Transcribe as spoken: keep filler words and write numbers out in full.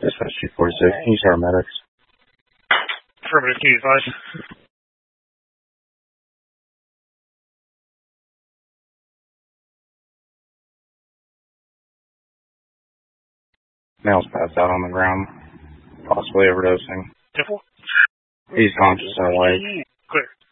S S G forty-six, can you start medics? Affirmative, can you advise? Male's passed out on the ground, possibly overdosing. Temple? He's conscious and awake. Clear.